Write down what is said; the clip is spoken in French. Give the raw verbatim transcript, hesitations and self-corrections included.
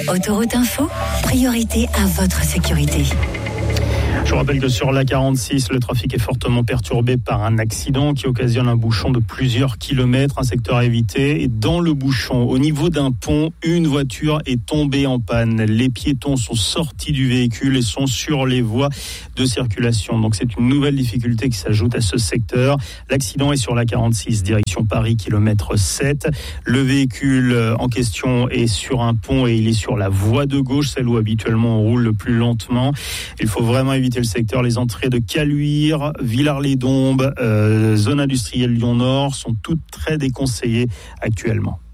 Autoroute Info, priorité à votre sécurité. Je vous rappelle que sur l'A quarante-six, le trafic est fortement perturbé par un accident qui occasionne un bouchon de plusieurs kilomètres, un secteur à éviter. Et dans le bouchon, au niveau d'un pont, une voiture est tombée en panne. Les piétons sont sortis du véhicule et sont sur les voies de circulation. Donc c'est une nouvelle difficulté qui s'ajoute à ce secteur. L'accident est sur l'A quarante-six, direction Paris, kilomètre sept. Le véhicule en question est sur un pont et il est sur la voie de gauche, celle où habituellement on roule le plus lentement. Il faut vraiment éviter le secteur. Les entrées de Caluire, Villars-les-Dombes, euh, zone industrielle Lyon-Nord sont toutes très déconseillées actuellement.